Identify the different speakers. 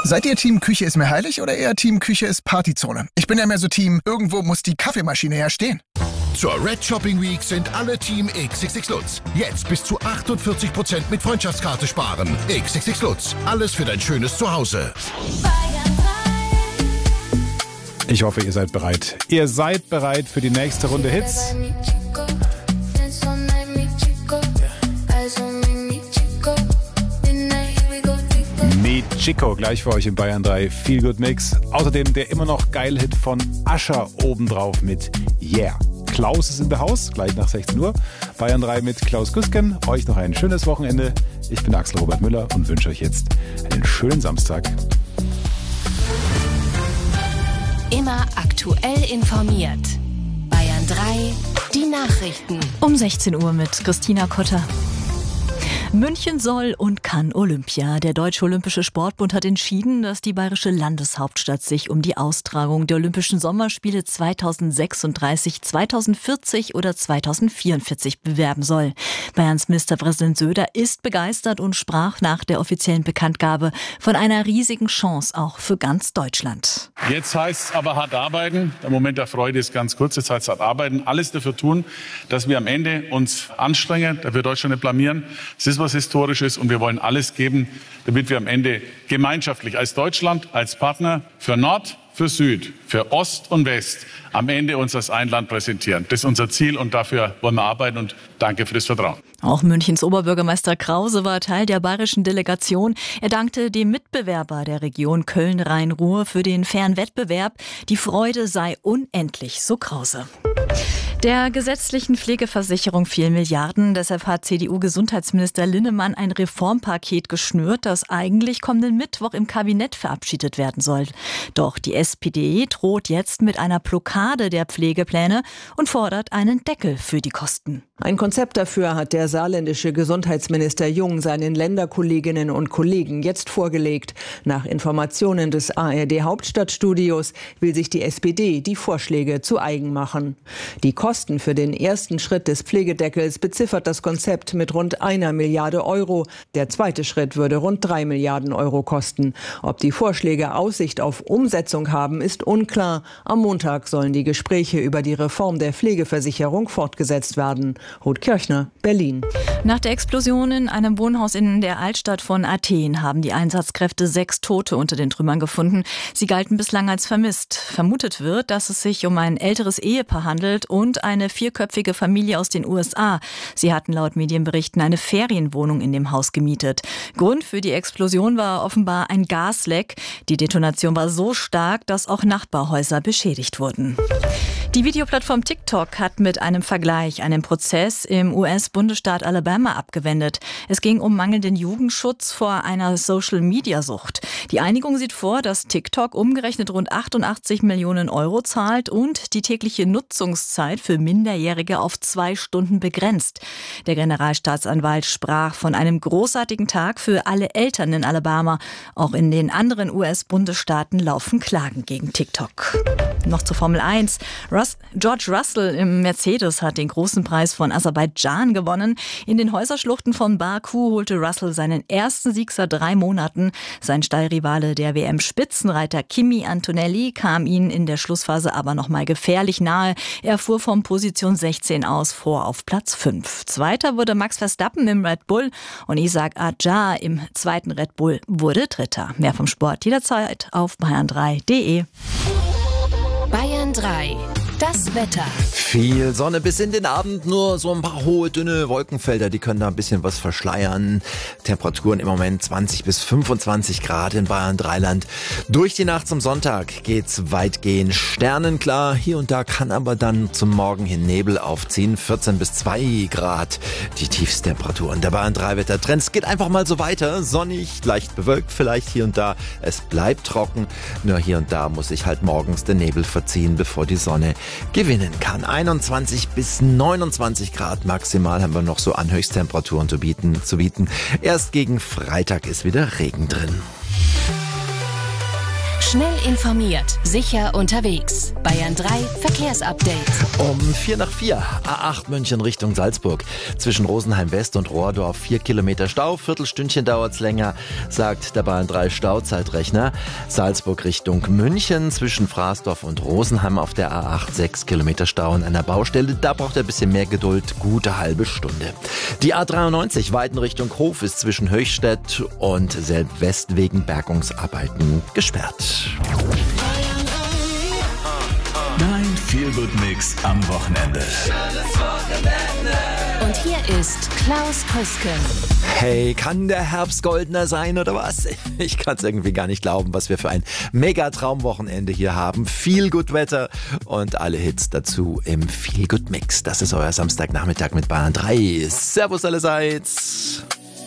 Speaker 1: Seid ihr Team Küche ist mir heilig oder eher Team Küche ist Partyzone? Ich bin ja mehr so Team, irgendwo muss die Kaffeemaschine ja stehen.
Speaker 2: Zur Red Shopping Week sind alle Team XXX Lutz. Jetzt bis zu 48% mit Freundschaftskarte sparen. XXX Lutz. Alles für dein schönes Zuhause.
Speaker 3: Ich hoffe, ihr seid bereit. Ihr seid bereit für die nächste Runde Hits. Meet Chico, gleich für euch in Bayern 3. Feel Good Mix. Außerdem der immer noch geile Hit von Usher obendrauf mit Yeah. Klaus ist in der Haus, gleich nach 16 Uhr. Bayern 3 mit Klaus Güsken. Euch noch ein schönes Wochenende. Ich bin Axel Robert Müller und wünsche euch jetzt einen schönen Samstag.
Speaker 4: Immer aktuell informiert. Bayern 3, die Nachrichten.
Speaker 5: Um 16 Uhr mit Christina Kotter. München soll und kann Olympia. Der Deutsche Olympische Sportbund hat entschieden, dass die bayerische Landeshauptstadt sich um die Austragung der Olympischen Sommerspiele 2036, 2040 oder 2044 bewerben soll. Bayerns Ministerpräsident Söder ist begeistert und sprach nach der offiziellen Bekanntgabe von einer riesigen Chance auch für ganz Deutschland.
Speaker 6: Jetzt heißt es aber hart arbeiten. Der Moment der Freude ist ganz kurz. Jetzt heißt es hart arbeiten. Alles dafür tun, dass wir am Ende uns anstrengen, dass wir Deutschland nicht blamieren. Es ist was Historisches und wir wollen alles geben, damit wir am Ende gemeinschaftlich als Deutschland, als Partner für Nord, für Süd, für Ost und West am Ende uns als ein Land präsentieren. Das ist unser Ziel und dafür wollen wir arbeiten und danke für das Vertrauen.
Speaker 5: Auch Münchens Oberbürgermeister Krause war Teil der bayerischen Delegation. Er dankte dem Mitbewerber der Region Köln-Rhein-Ruhr für den fairen Wettbewerb. Die Freude sei unendlich, so Krause. Der gesetzlichen Pflegeversicherung fehlen Milliarden. Deshalb hat CDU-Gesundheitsminister Linnemann ein Reformpaket geschnürt, das eigentlich kommenden Mittwoch im Kabinett verabschiedet werden soll. Doch die SPD droht jetzt mit einer Blockade der Pflegepläne und fordert einen Deckel für die Kosten.
Speaker 7: Ein Konzept dafür hat der saarländische Gesundheitsminister Jung seinen Länderkolleginnen und Kollegen jetzt vorgelegt. Nach Informationen des ARD-Hauptstadtstudios will sich die SPD die Vorschläge zu eigen machen. Die Kosten für den ersten Schritt des Pflegedeckels beziffert das Konzept mit rund 1 Milliarde Euro. Der zweite Schritt würde rund 3 Milliarden Euro kosten. Ob die Vorschläge Aussicht auf Umsetzung haben, ist unklar. Am Montag sollen die Gespräche über die Reform der Pflegeversicherung fortgesetzt werden. Ruth Kirchner, Berlin.
Speaker 5: Nach der Explosion in einem Wohnhaus in der Altstadt von Athen haben die Einsatzkräfte 6 Tote unter den Trümmern gefunden. Sie galten bislang als vermisst. Vermutet wird, dass es sich um ein älteres Ehepaar handelt und eine 4-köpfige Familie aus den USA. Sie hatten laut Medienberichten eine Ferienwohnung in dem Haus gemietet. Grund für die Explosion war offenbar ein Gasleck. Die Detonation war so stark, dass auch Nachbarhäuser beschädigt wurden. Die Videoplattform TikTok hat mit einem Vergleich einen Prozess im US-Bundesstaat Alabama abgewendet. Es ging um mangelnden Jugendschutz vor einer Social-Media-Sucht. Die Einigung sieht vor, dass TikTok umgerechnet rund 88 Millionen Euro zahlt und die tägliche Nutzungszeit für Minderjährige auf 2 Stunden begrenzt. Der Generalstaatsanwalt sprach von einem großartigen Tag für alle Eltern in Alabama. Auch in den anderen US-Bundesstaaten laufen Klagen gegen TikTok. Noch zur Formel 1. George Russell im Mercedes hat den großen Preis von Aserbaidschan gewonnen. In den Häuserschluchten von Baku holte Russell seinen ersten Sieg seit 3 Monaten. Sein Stallrivale, der WM-Spitzenreiter Kimi Antonelli, kam ihm in der Schlussphase aber noch mal gefährlich nahe. Er fuhr von Position 16 aus vor auf Platz 5. Zweiter wurde Max Verstappen im Red Bull und Isaac Adjar im zweiten Red Bull wurde Dritter. Mehr vom Sport jederzeit auf bayern3.de.
Speaker 4: Bayern 3. Das Wetter.
Speaker 8: Viel Sonne bis in den Abend, nur so ein paar hohe, dünne Wolkenfelder, die können da ein bisschen was verschleiern. Temperaturen im Moment 20 bis 25 Grad in Bayern-Dreiland. Durch die Nacht zum Sonntag geht's weitgehend sternenklar. Hier und da kann aber dann zum Morgen hin Nebel aufziehen. 14 bis 2 Grad die Tiefstemperaturen. Der Bayern-3-Wettertrend, es geht einfach mal so weiter. Sonnig, leicht bewölkt vielleicht hier und da. Es bleibt trocken. Nur hier und da muss sich halt morgens der Nebel verziehen, bevor die Sonne gewinnen kann. 21 bis 29 Grad maximal haben wir noch so an Höchsttemperaturen zu bieten. Erst gegen Freitag ist wieder Regen drin.
Speaker 4: Schnell informiert, sicher unterwegs. Bayern 3 Verkehrsupdate.
Speaker 8: Um 3:04, A8 München Richtung Salzburg. Zwischen Rosenheim West und Rohrdorf 4 Kilometer Stau. Viertelstündchen dauert's länger, sagt der Bayern 3 Stauzeitrechner. Salzburg Richtung München zwischen Fraßdorf und Rosenheim auf der A8 6 Kilometer Stau an einer Baustelle. Da braucht er ein bisschen mehr Geduld, gute halbe Stunde. Die A93 Weiden Richtung Hof ist zwischen Höchstädt und Selb-West wegen Bergungsarbeiten gesperrt.
Speaker 9: Dein Feel-Good-Mix am Wochenende.
Speaker 4: Und hier ist Klaus Krüsken.
Speaker 8: Hey, kann der Herbst goldener sein oder was? Ich kann es irgendwie gar nicht glauben, was wir für ein Mega-Traumwochenende hier haben. Viel gut Wetter und alle Hits dazu im Feel Good Mix. Das ist euer Samstagnachmittag mit Bayern 3. Servus allerseits.